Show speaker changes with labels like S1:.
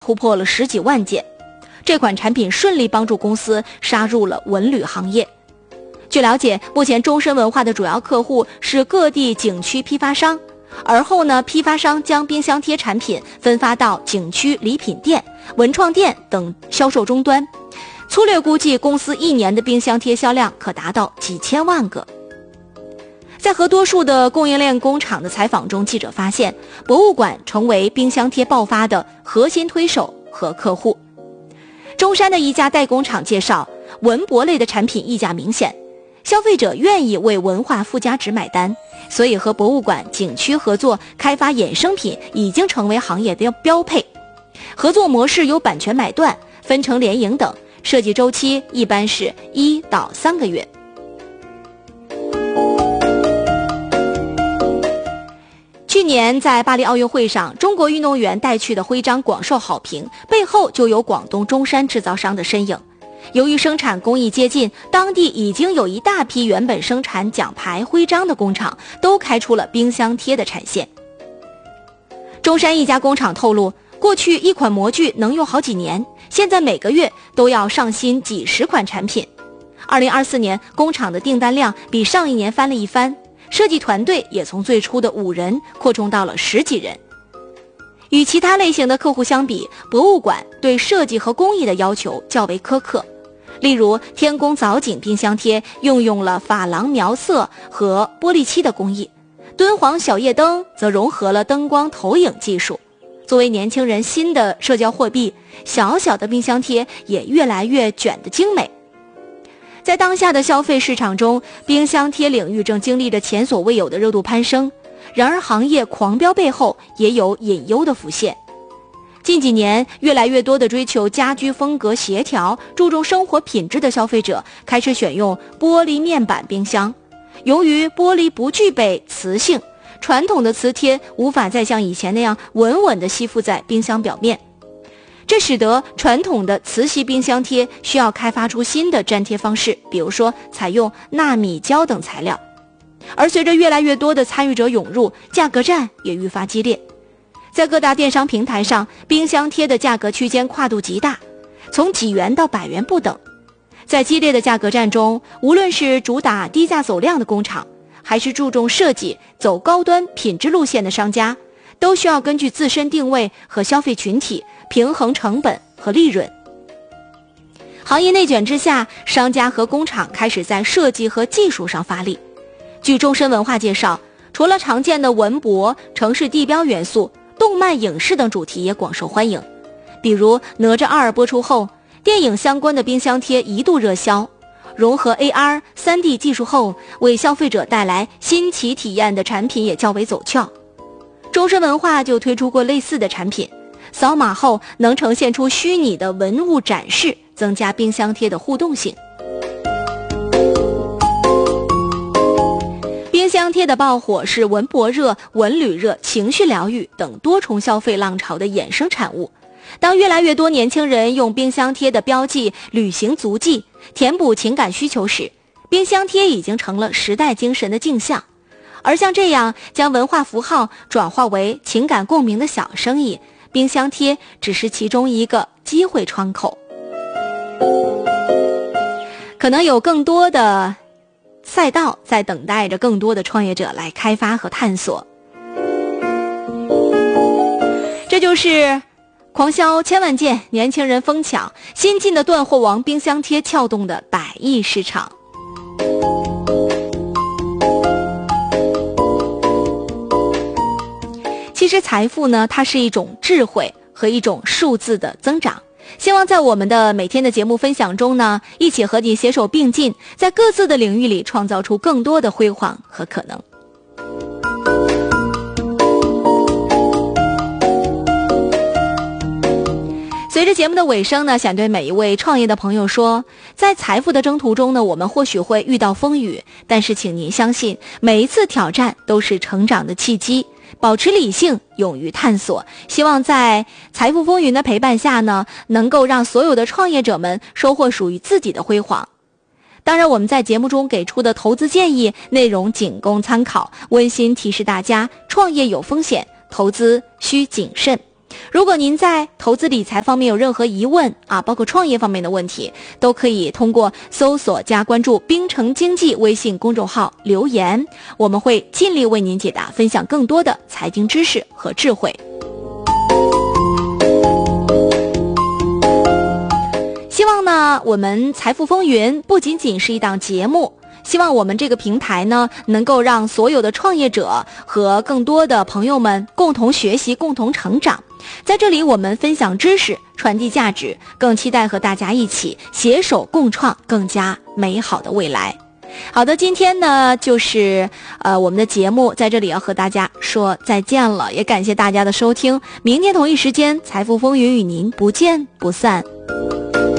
S1: 突破了10几万件。这款产品顺利帮助公司杀入了文旅行业。据了解，目前终身文化的主要客户是各地景区批发商，而后呢，批发商将冰箱贴产品分发到景区礼品店、文创店等销售终端。粗略估计，公司1年的冰箱贴销量可达到几千万个。在和多数的供应链工厂的采访中，记者发现，博物馆成为冰箱贴爆发的核心推手和客户。中山的一家代工厂介绍，文博类的产品溢价明显，消费者愿意为文化附加值买单，所以和博物馆、景区合作开发衍生品已经成为行业的标配。合作模式有版权买断、分成联营等，设计周期一般是1到3个月。去年在巴黎奥运会上，中国运动员带去的徽章广受好评，背后就有广东中山制造商的身影。由于生产工艺接近，当地已经有一大批原本生产奖牌、徽章的工厂都开出了冰箱贴的产线。中山一家工厂透露，过去一款模具能用好几年，现在每个月都要上新几十款产品。2024年，工厂的订单量比上一年翻了一番，设计团队也从最初的5人扩充到了10几人。与其他类型的客户相比，博物馆对设计和工艺的要求较为苛刻。例如，天宫藻井冰箱贴运用了珐琅描色和玻璃漆的工艺，敦煌小夜灯则融合了灯光投影技术。作为年轻人新的社交货币，小小的冰箱贴也越来越卷得精美。在当下的消费市场中，冰箱贴领域正经历着前所未有的热度攀升。然而行业狂飙背后也有隐忧的浮现。近几年，越来越多的追求家居风格协调、注重生活品质的消费者开始选用玻璃面板冰箱。由于玻璃不具备磁性，传统的磁贴无法再像以前那样稳稳地吸附在冰箱表面，这使得传统的磁吸冰箱贴需要开发出新的粘贴方式，比如说采用纳米胶等材料。而随着越来越多的参与者涌入，价格战也愈发激烈。在各大电商平台上，冰箱贴的价格区间跨度极大，从几元到100元不等。在激烈的价格战中，无论是主打低价走量的工厂，还是注重设计、走高端品质路线的商家，都需要根据自身定位和消费群体平衡成本和利润。行业内卷之下，商家和工厂开始在设计和技术上发力。据终身文化介绍，除了常见的文博、城市地标元素，动漫、影视等主题也广受欢迎。比如《哪吒2》播出后，电影相关的冰箱贴一度热销。融合 AR、3D 技术后，为消费者带来新奇体验的产品也较为走俏。终身文化就推出过类似的产品，扫码后能呈现出虚拟的文物展示，增加冰箱贴的互动性。冰箱贴的爆火是文博热、文旅热、情绪疗愈等多重消费浪潮的衍生产物。当越来越多年轻人用冰箱贴的标记、旅行足迹填补情感需求时，冰箱贴已经成了时代精神的镜像。而像这样将文化符号转化为情感共鸣的小生意，冰箱贴只是其中一个机会窗口。可能有更多的赛道在等待着更多的创业者来开发和探索。这就是狂销千万件，年轻人疯抢，新晋的断货王冰箱贴撬动的100亿市场。其实财富呢，它是一种智慧和一种数字的增长。希望在我们的每天的节目分享中呢，一起和你携手并进，在各自的领域里创造出更多的辉煌和可能。随着节目的尾声呢，想对每一位创业的朋友说，在财富的征途中呢，我们或许会遇到风雨，但是请您相信，每一次挑战都是成长的契机。保持理性，勇于探索，希望在财富风云的陪伴下呢，能够让所有的创业者们收获属于自己的辉煌。当然，我们在节目中给出的投资建议内容仅供参考，温馨提示大家，创业有风险，投资需谨慎。 如果您在投资理财方面有任何疑问包括创业方面的问题，都可以通过搜索加关注冰城经济微信公众号留言，我们会尽力为您解答，分享更多的财经知识和智慧。希望呢，我们财富风云不仅仅是一档节目，希望我们这个平台呢，能够让所有的创业者和更多的朋友们共同学习，共同成长。在这里我们分享知识，传递价值，更期待和大家一起携手共创更加美好的未来。好的，今天呢就是我们的节目在这里要和大家说再见了，也感谢大家的收听。明天同一时间，财富风云与您不见不散。